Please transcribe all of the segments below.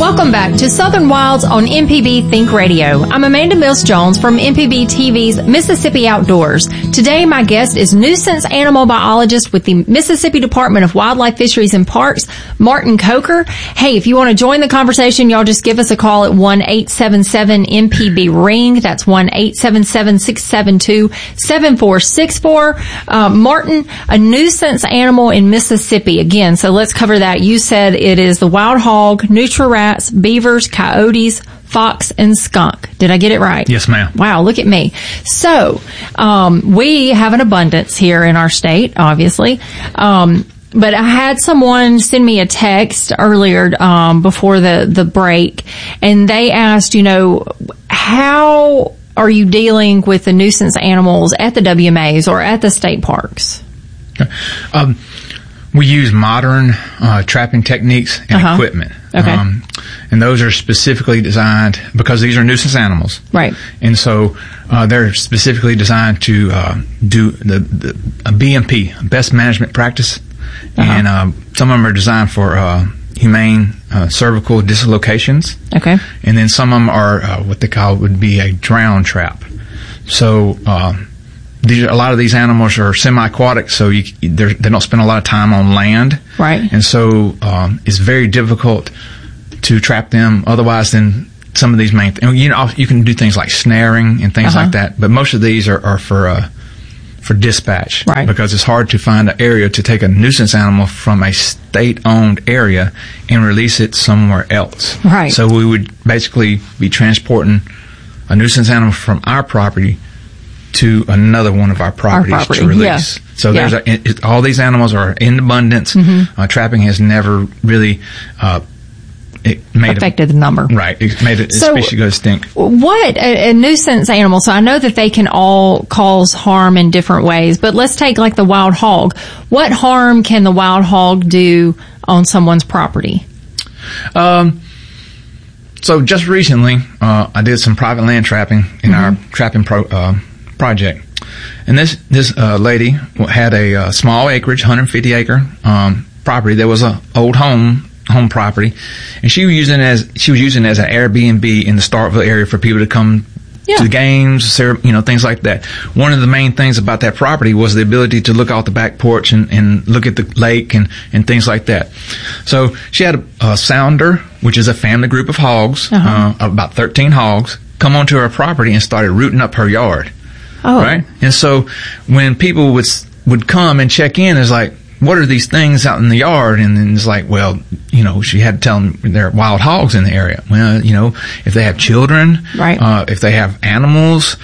Welcome back to Southern Wilds on MPB Think Radio. I'm Amanda Mills-Jones from MPB TV's Mississippi Outdoors. Today, my guest is nuisance animal biologist with the Mississippi Department of Wildlife, Fisheries, and Parks, Martin Coker. Hey, if you want to join the conversation, y'all just give us a call at 1-877-MPB-RING. That's 1-877-672-7464. Martin, a nuisance animal in Mississippi. Again, so let's cover that. You said it is the wild hog, nutria-rats, beavers, coyotes, fox, and skunk. Did I get it right? Yes, ma'am. Wow, look at me. So, we have an abundance here in our state, obviously. But I had someone send me a text earlier, before the break, and they asked, how are you dealing with the nuisance animals at the WMAs or at the state parks? Okay. We use modern trapping techniques and equipment. Okay. And those are specifically designed because these are nuisance animals. Right. And so they're specifically designed to do a BMP, best management practice. And some of them are designed for humane cervical dislocations. Okay. And then some of them are what they call would be a drown trap. So a lot of these animals are semi-aquatic, so they don't spend a lot of time on land. Right. And so it's very difficult to trap them. Otherwise, then some of these main you can do things like snaring and things like that. But most of these are for dispatch, right? Because it's hard to find an area to take a nuisance animal from a state-owned area and release it somewhere else. Right. So we would basically be transporting a nuisance animal from our property to another one of our properties to release. Yeah. So there's all these animals are in abundance. Mm-hmm. Trapping has never really affected the number. Right. It made a species go extinct. What a nuisance animal. So I know that they can all cause harm in different ways, but let's take like the wild hog. What harm can the wild hog do on someone's property? So just recently, I did some private land trapping in our trapping project. And this lady had a small acreage, 150 acre property that was a old home property, and she was using it as an Airbnb in the Starkville area for people to come to the games, things like that. One of the main things about that property was the ability to look out the back porch and look at the lake and things like that. So she had a sounder, which is a family group of hogs, about 13 hogs, come onto her property and started rooting up her yard. Oh. Right? And so when people would come and check in, it's like, what are these things out in the yard? And then it's like, well, she had to tell them there are wild hogs in the area. Well, if they have children, right? If they have animals,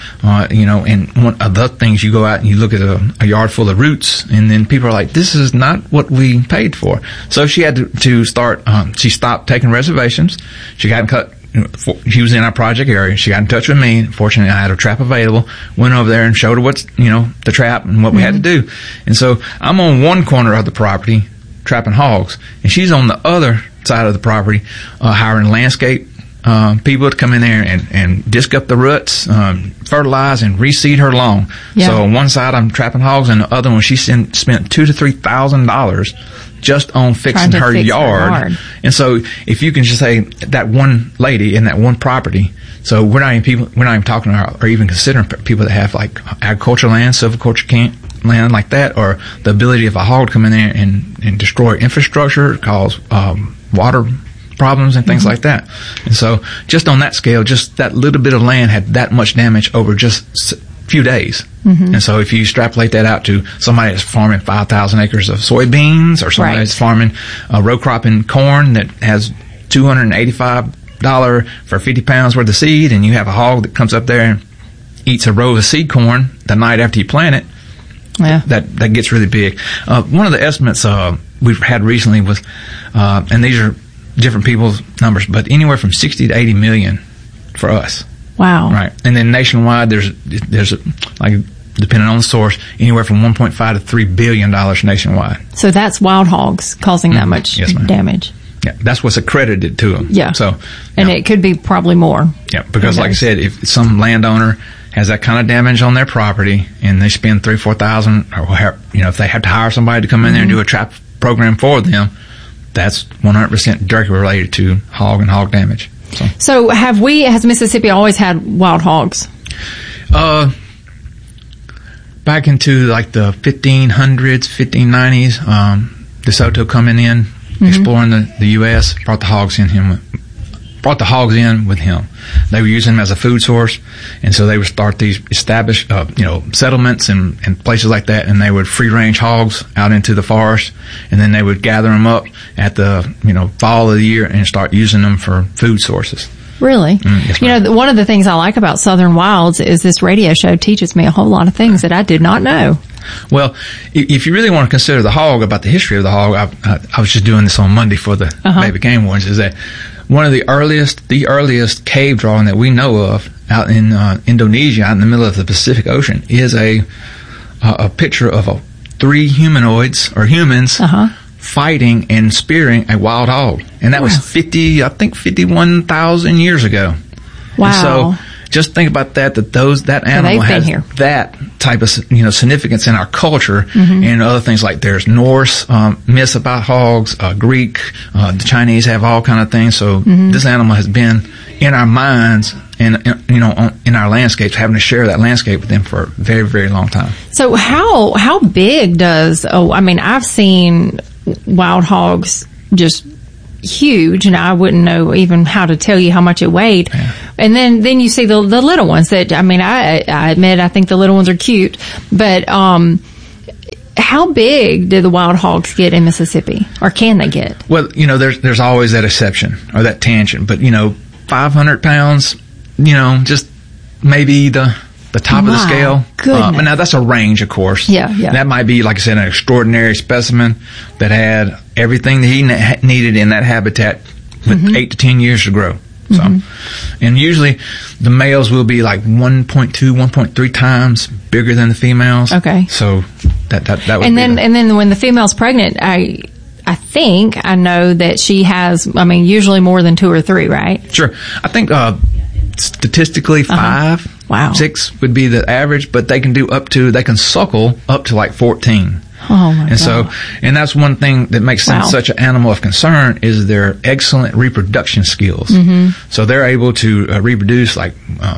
and one of the things, you go out and you look at a yard full of roots, and then people are like, this is not what we paid for. So she had to start, she stopped taking reservations. She got cut. She was in our project area. She got in touch with me. Fortunately, I had a trap available. Went over there and showed her what's, the trap and what we had to do. And so I'm on one corner of the property trapping hogs, and she's on the other side of the property hiring landscape people to come in there and disc up the roots, fertilize and reseed her lawn. Yeah. So on one side I'm trapping hogs, and the other one she spent $2,000 to $3,000 just on fixing her yard. And so if you can just say that one lady in that one property, so we're not even talking about or even considering people that have like agricultural land, silviculture land like that, or the ability of a hog to come in there and destroy infrastructure, cause water problems and things like that. And so just on that scale, just that little bit of land had that much damage over just few days. Mm-hmm. And so if you extrapolate that out to somebody that's farming 5,000 acres of soybeans, or somebody that's farming row cropping corn that has $285 for 50 pounds worth of seed, and you have a hog that comes up there and eats a row of seed corn the night after you plant it, that gets really big. One of the estimates we've had recently was, and these are different people's numbers, but anywhere from 60 to 80 million for us. Wow. Right. And then nationwide, there's like, depending on the source, anywhere from $1.5 to $3 billion nationwide. So that's wild hogs causing that much damage. Yeah, that's what's accredited to them. Yeah. So, and it could be probably more. Yeah, because like I said, if some landowner has that kind of damage on their property and they spend $3,000 to $4,000, or if they have to hire somebody to come in there and do a trap program for them, that's 100% directly related to hog and hog damage. So has Mississippi always had wild hogs? Back into like the 1500s, 1590s, DeSoto coming in, exploring the U.S., brought the hogs in with him. They were using them as a food source, and so they would start these established, settlements and places like that, and they would free range hogs out into the forest, and then they would gather them up at the, fall of the year and start using them for food sources. Really? Yes, ma'am. One of the things I like about Southern Wilds is this radio show teaches me a whole lot of things that I did not know. Well, if you really want to consider the hog, about the history of the hog, I was just doing this on Monday for the Baby Game Wardens, is that one of the earliest cave drawing that we know of out in Indonesia, out in the middle of the Pacific Ocean, is a picture of 3 humanoids or humans fighting and spearing a wild hog, and that was 51,000 years ago. Wow! And so just think about that animal has that type of significance in our culture, and other things like there's Norse myths about hogs, Greek, the Chinese have all kind of things. So this animal has been in our minds and in our landscapes, having to share that landscape with them for a very, very long time. So how big does I've seen wild hogs just huge, and I wouldn't know even how to tell you how much it weighed. Yeah. And then you see the little ones that, I admit I think the little ones are cute, but how big do the wild hogs get in Mississippi, or can they get? Well, there's always that exception or that tangent, but 500 pounds, just maybe the top of the scale. But now that's a range, of course. Yeah. That might be, like I said, an extraordinary specimen that had everything that he needed in that habitat with 8 to 10 years to grow. So, and usually the males will be like 1.2, 1.3 times bigger than the females. Okay. So that would and then when the female's pregnant, I think I know that she has, usually more than 2 or 3, right? Sure. I think statistically 5. Wow. 6 would be the average, but they can suckle up to like 14. Oh my God. And that's one thing that makes them such an animal of concern, is their excellent reproduction skills. So they're able to reproduce, like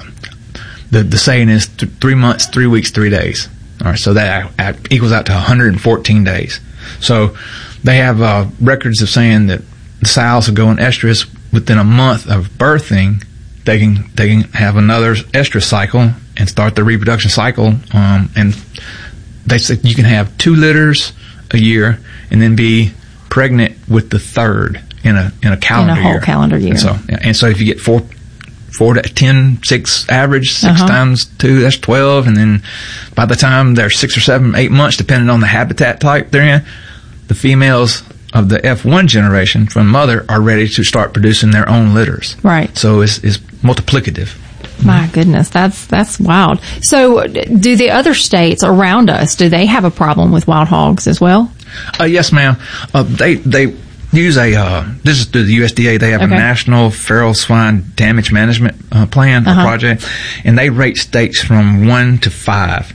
the saying is 3 months, 3 weeks, 3 days. All right, so that equals out to 114 days. So they have records of saying that the sows will go in estrus within a month of birthing. They can have another estrus cycle and start the reproduction cycle, and they said you can have 2 litters a year and then be pregnant with the 3rd in a calendar year. In a whole calendar year. And so if you get 4 to 10, 6 average, 6 times 2, that's 12, and then by the time they're 6 or 7, 8 months, depending on the habitat type they're in, the females of the F1 generation from mother are ready to start producing their own litters. Right. So it's multiplicative. My goodness, that's wild. So do the other states around us, do they have a problem with wild hogs as well? Yes, ma'am. They use this is through the USDA. They have a National Feral Swine Damage Management Plan or project, and they rate states from 1 to 5.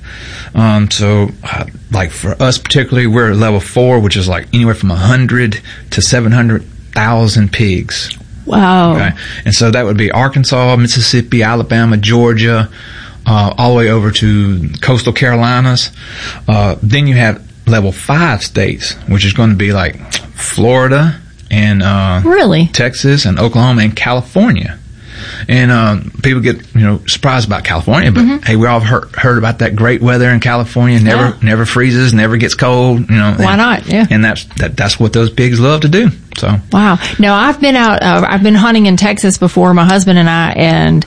Like for us particularly, we're at level 4, which is like anywhere from 100 to 700,000 pigs. Wow. Okay. And so that would be Arkansas, Mississippi, Alabama, Georgia, all the way over to coastal Carolinas. Then you have level 5 states, which is going to be like Florida and Texas and Oklahoma and California. And people get surprised about California, but hey, we all heard about that great weather in California. Never freezes, never gets cold. Why not? Yeah. And that's what those pigs love to do. So wow. No, I've been out. I've been hunting in Texas before, my husband and I, and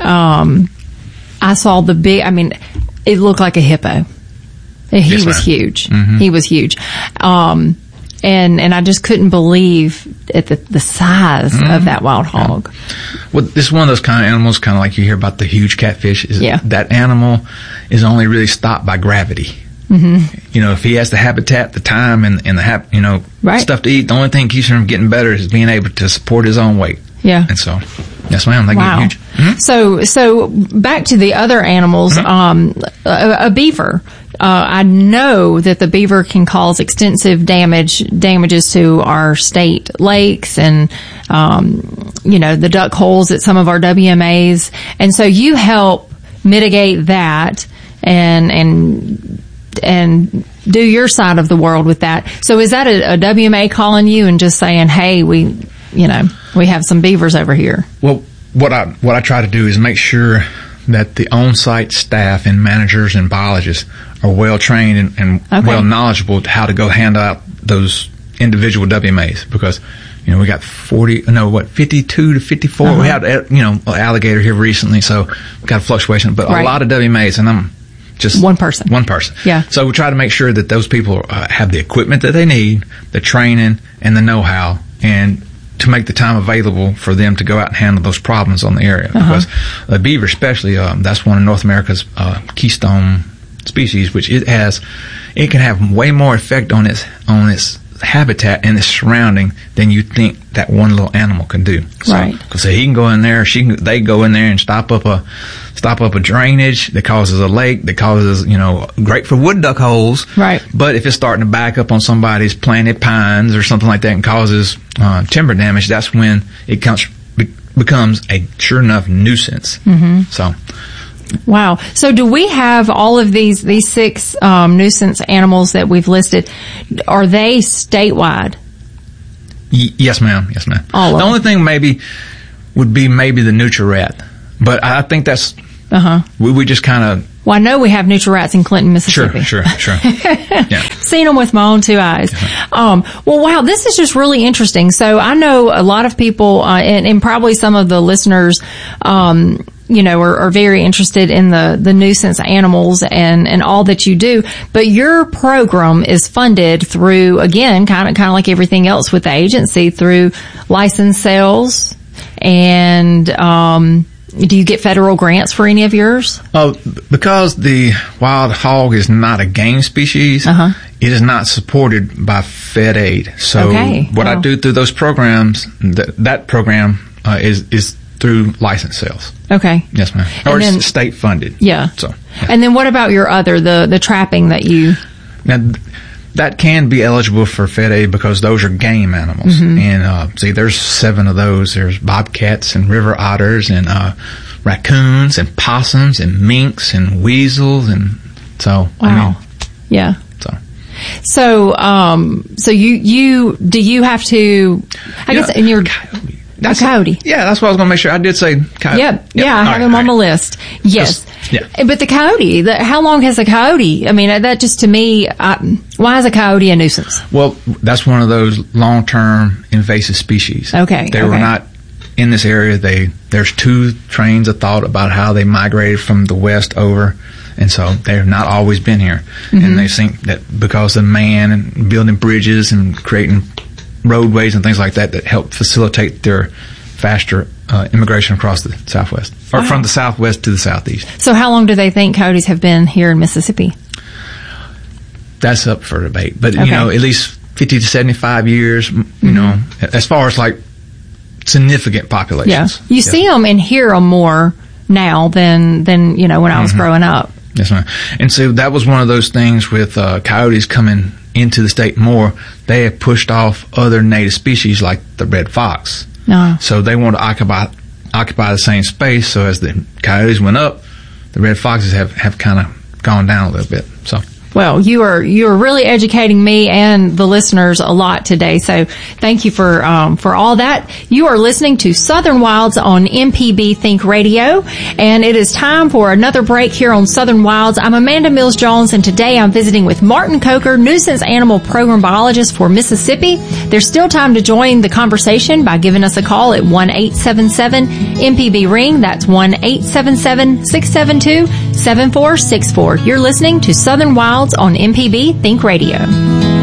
I saw the big. It looked like a hippo. He was huge. He was huge. And I just couldn't believe at the size of that wild hog. Well, this is one of those kind of animals, kind of like you hear about the huge catfish. That animal is only really stopped by gravity. If he has the habitat, the time, and the stuff to eat, the only thing that keeps him from getting better is being able to support his own weight. Yeah. And so, yes, ma'am, they get huge. So back to the other animals, a beaver. I know that the beaver can cause extensive damages to our state lakes and, the duck holes at some of our WMAs. And so you help mitigate that and do your side of the world with that. So is that a WMA calling you and just saying, hey, we have some beavers over here? Well, what I try to do is make sure that the on-site staff and managers and biologists are well trained and well knowledgeable how to go handle out those individual WMAs, because we got 52 to 54. We had an alligator here recently, so we got a fluctuation, but a lot of WMAs, and I'm just one person. Yeah. So we try to make sure that those people have the equipment that they need, the training, and the know-how, and to make the time available for them to go out and handle those problems on the area. Because the beaver especially, that's one of North America's keystone species, which it can have way more effect on its habitat and its surrounding than you think that one little animal can do. So, right. Because he can go in there, they go in there and stop up a drainage that causes a lake, that causes, great for wood duck holes. Right. But if it's starting to back up on somebody's planted pines or something like that and causes timber damage, that's when it becomes a sure enough nuisance. Mm-hmm. So. Wow. So do we have all of these 6 nuisance animals that we've listed? Are they statewide? Yes, ma'am. Yes, ma'am. All of them. The only thing would be the nutria rat, but I think that's we just kind of. Well, I know we have nutria rats in Clinton, Mississippi. Sure. Yeah. Seen them with my own 2 eyes. Well, wow, this is just really interesting. So I know a lot of people, and probably some of the listeners, are very interested in the nuisance animals and all that you do. But your program is funded through, again, kind of like everything else with the agency, through licensed sales. And do you get federal grants for any of yours? Because the wild hog is not a game species, it is not supported by Fed Aid. So what I do through those programs, that program is through license sales. Okay. Yes, ma'am. Or it's state funded. Yeah. So. Yeah. And then what about your other, the trapping that you? Now, that can be eligible for Fed Aid because those are game animals. Mm-hmm. And there's 7 of those. There's bobcats and river otters and raccoons and possums and minks and weasels, and so. Wow. Yeah. So you do you have to? I guess in your. A coyote. Yeah, that's what I was going to make sure. I did say coyote. Yep. Yeah, I have him on the list. Yes. But the coyote, how long has a coyote? I mean, that just to me, why is a coyote a nuisance? Well, that's one of those long-term invasive species. Okay. They were not in this area. There's 2 trains of thought about how they migrated from the west over. And so they've not always been here. Mm-hmm. And they think that because of man and building bridges and creating roadways and things like that help facilitate their faster immigration across the southwest, or from the southwest to the southeast. So how long do they think coyotes have been here in Mississippi? That's up for debate, but at least 50 to 75 years. As far as like significant populations. Yeah, you see them and hear them more now than when I was growing up. Yes, ma'am. And so that was one of those things with coyotes coming into the state more. They have pushed off other native species like the red fox. So they want to occupy the same space. So as the coyotes went up, the red foxes have kind of gone down a little bit. So. Well, you are really educating me and the listeners a lot today. So thank you for all that. You are listening to Southern Wilds on MPB Think Radio, and it is time for another break here on Southern Wilds. I'm Amanda Mills Jones, and today I'm visiting with Martin Coker, nuisance animal program biologist for Mississippi. There's still time to join the conversation by giving us a call at 1-877-MPB-RING. That's 1-877-672-7464. You're listening to Southern Wilds on MPB Think Radio.